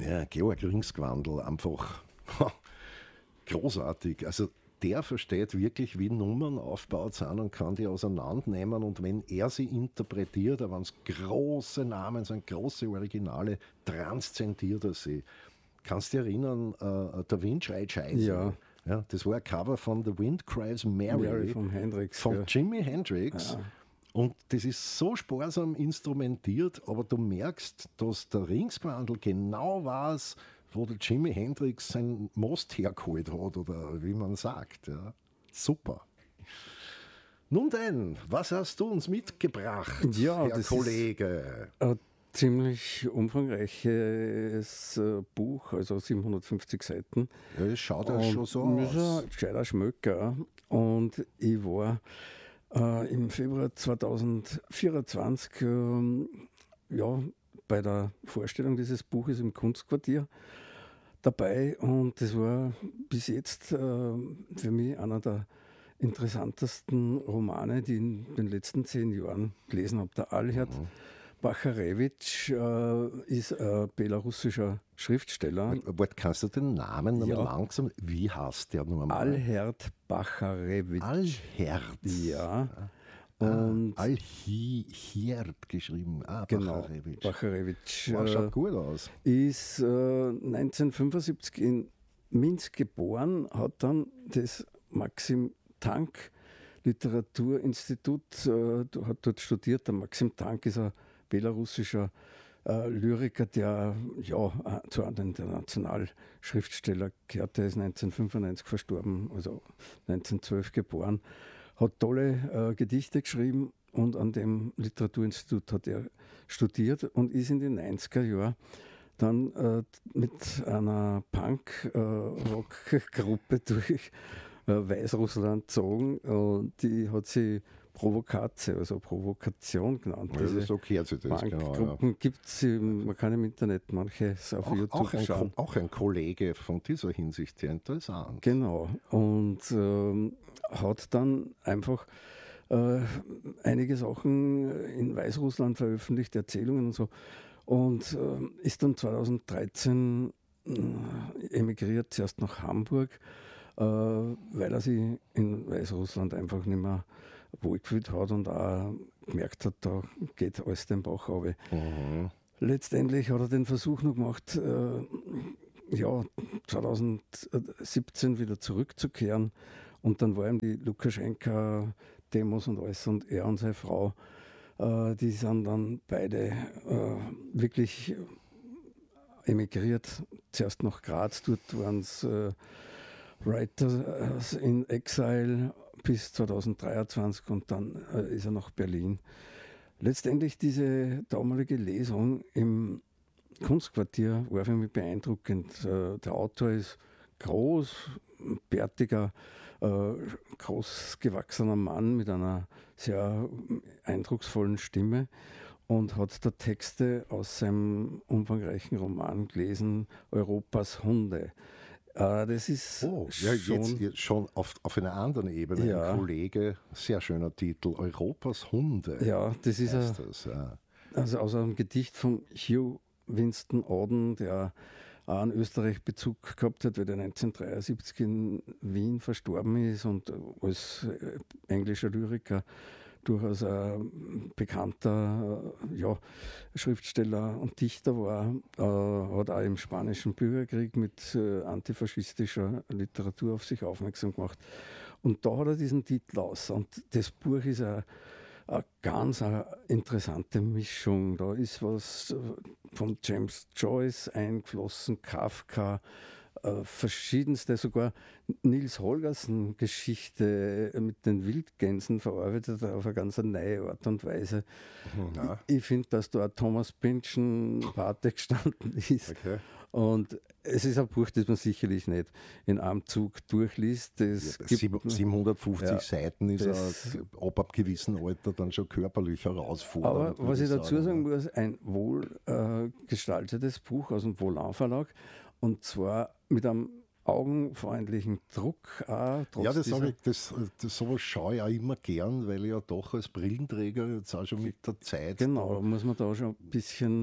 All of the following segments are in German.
Ja, Georg Ringsgwandl, einfach großartig. Also der versteht wirklich, wie Nummern aufgebaut sind und kann die auseinandernehmen. Und wenn er sie interpretiert, wenn es große Namen sind, große Originale, transzendiert er sie. Kannst du dich erinnern, Der Wind schreit Scheiße? Ja. Ja, das war ein Cover von The Wind Cries Mary, Von Hendrix. von Ja. Jimi Hendrix. Ja. Und das ist so sparsam instrumentiert, aber du merkst, dass der Ringsgwandl genau weiß, wo der Jimi Hendrix sein Most hergeholt hat, oder wie man sagt. Ja. Super. Nun denn, was hast du uns mitgebracht, Ja, Herr das Kollege? ist ein ziemlich umfangreiches Buch, also 750 Seiten. Ja, das schaut ja schon so Und ist aus. ein gescheiter Schmöcker. Und ich war im Februar 2024 bei der Vorstellung dieses Buches im Kunstquartier dabei, und das war bis jetzt für mich einer der interessantesten Romane, die ich in den letzten 10 Jahren gelesen habe. Der Alherd Bacharewitsch ist ein belarussischer Schriftsteller. Warte, kannst du den Namen nochmal Ja. langsam? Wie heißt der nochmal? Alherd Bacharewitsch. Alherd. Ja. Und Alherd geschrieben. genau, Bacharewitsch. Bacharewitsch Schaut gut aus. ist 1975 in Minsk geboren, hat dann das Maxim Tank Literaturinstitut, hat dort studiert. Der Maxim Tank ist ein belarussischer Lyriker, der zu einem der Nationalschriftsteller gehört. Der ist 1995 verstorben, also 1912 geboren. Hat tolle Gedichte geschrieben, und an dem Literaturinstitut hat er studiert und ist in den 90er Jahren dann mit einer Punk-Rock-Gruppe durch Weißrussland gezogen. Die hat sie Provokatze, also Provokation genannt. Also so gehört sich das, Punkgruppen gibt es, man kann im Internet manches auf YouTube schauen. Auch ein Kollege von dieser Hinsicht sehr interessant. Genau. Und hat dann einfach einige Sachen in Weißrussland veröffentlicht, Erzählungen und so. Und ist dann 2013 emigriert, zuerst nach Hamburg, weil er sich in Weißrussland einfach nicht mehr wohlgefühlt hat und auch gemerkt hat, da geht alles den Bach runter. Letztendlich hat er den Versuch noch gemacht, 2017 wieder zurückzukehren, und dann war ihm die Lukaschenka-Demos und alles, und er und seine Frau, die sind dann beide wirklich emigriert. Zuerst nach Graz, dort waren es Writers in Exile bis 2023, und dann ist er nach Berlin. Letztendlich diese damalige Lesung im Kunstquartier war für mich beeindruckend. Der Autor ist groß, bärtiger, großgewachsener Mann mit einer sehr eindrucksvollen Stimme, und hat da Texte aus seinem umfangreichen Roman gelesen, Europas Hunde. Das ist jetzt schon auf einer anderen Ebene. Ja. Ein Kollege, sehr schöner Titel, Europas Hunde. Ja, das ist das. aus einem Gedicht von Hugh Winston Auden, der auch an Österreich Bezug gehabt hat, weil der 1973 in Wien verstorben ist und als englischer Lyriker durchaus ein bekannter Schriftsteller und Dichter war, hat auch im Spanischen Bürgerkrieg mit antifaschistischer Literatur auf sich aufmerksam gemacht. Und da hat er diesen Titel aus. Und das Buch ist eine ganz interessante Mischung. Da ist was von James Joyce eingeflossen, Kafka, verschiedenste, sogar Nils Holgersen Geschichte mit den Wildgänsen verarbeitet auf eine ganz neue Art und Weise. Ja. Ich finde, dass da Thomas Pynchon Pate gestanden ist. Okay. Und es ist ein Buch, das man sicherlich nicht in einem Zug durchliest. Es gibt 750 Seiten ist ab einem gewissen Alter dann schon körperlich herausfordernd. Aber was ich dazu sagen muss, ein wohl gestaltetes Buch aus dem Volant Verlag, und zwar mit einem augenfreundlichen Druck. Ja, sowas schaue ich auch immer gern, weil ich ja doch als Brillenträger jetzt auch schon mit der Zeit. Genau, muss man da schon ein bisschen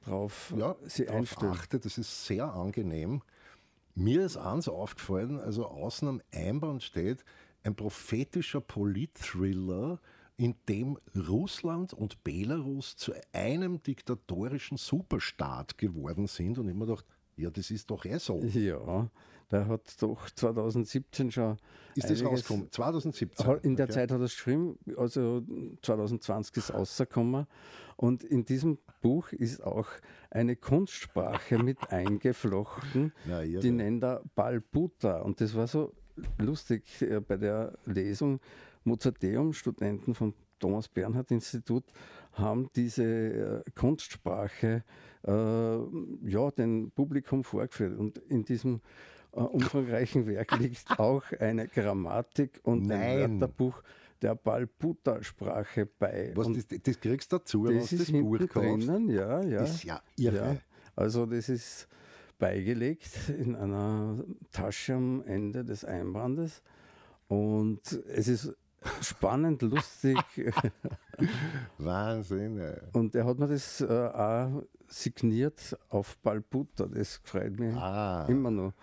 drauf sie darauf einstellen. achte, das ist sehr angenehm. Mir ist eins aufgefallen, also außen am Einband steht ein prophetischer Politthriller, in dem Russland und Belarus zu einem diktatorischen Superstaat geworden sind. Und ich mir gedacht, ja, das ist doch so. Ja, der hat doch 2017 schon Ist das einiges, rausgekommen? 2017? in der Okay. Zeit hat er es geschrieben, also 2020 ist rausgekommen. Und in diesem Buch ist auch eine Kunstsprache mit eingeflochten, Na, irre. die nennt er Balbuta. Und das war so lustig bei der Lesung. Mozarteum, Studenten vom Thomas Bernhard Institut, haben diese Kunstsprache dem Publikum vorgeführt. Und in diesem umfangreichen Werk liegt auch eine Grammatik und ein Nein. Wörterbuch der Balbuta-Sprache bei. Was, Und das kriegst du dazu, wenn das du ist das Buch hinten kaufst. drinnen, ja. Das ist ja irre. Ja, also das ist beigelegt in einer Tasche am Ende des Einbandes und es ist spannend, lustig Wahnsinn. Ey. und er hat mir das auch signiert auf Balbuta, das freut mich immer noch.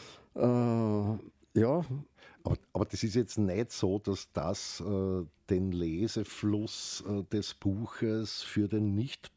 Ja, Aber das ist jetzt nicht so, dass das den Lesefluss des Buches für den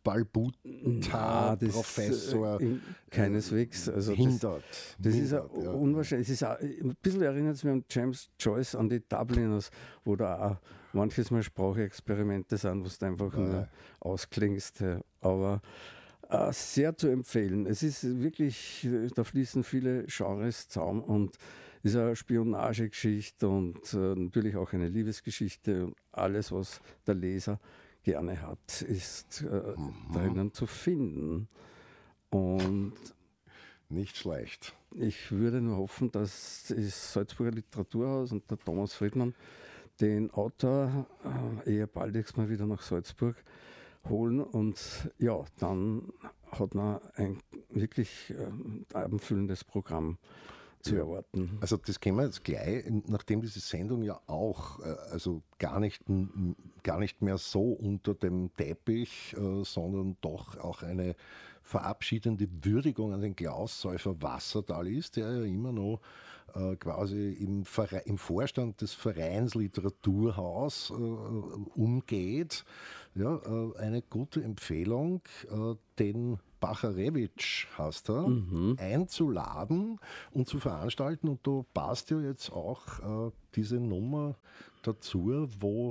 Nicht-Balbuta-Professor keineswegs. Also hindert. Das ist ja Hindert, ja. unwahrscheinlich. Es ist auch, ein bisschen erinnert es mich an James Joyce, an die Dubliners, wo da auch manches Mal Sprachexperimente sind, wo du einfach nur ausklingst. Ja. Aber sehr zu empfehlen. Es ist wirklich, da fließen viele Genres zusammen und ist eine Spionagegeschichte und natürlich auch eine Liebesgeschichte. Alles, was der Leser gerne hat, ist drinnen zu finden. Und Nicht schlecht. ich würde nur hoffen, dass das Salzburger Literaturhaus und der Thomas Friedmann den Autor eher baldigst mal wieder nach Salzburg holen und ja, dann hat man ein wirklich abendfüllendes Programm zu erwarten. Also das können wir jetzt gleich, nachdem diese Sendung ja auch also gar nicht mehr so unter dem Teppich, sondern doch auch eine verabschiedende Würdigung an den Klaus Säufer Wassertal ist, der ja immer noch quasi im Vorstand des Vereins Literaturhaus umgeht. Ja, eine gute Empfehlung, den Bacharewitsch heißt er, einzuladen und zu veranstalten. Und da passt ja jetzt auch diese Nummer dazu, wo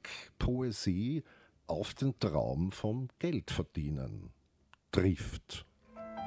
Punk-Poesie auf den Traum vom Geldverdienen trifft.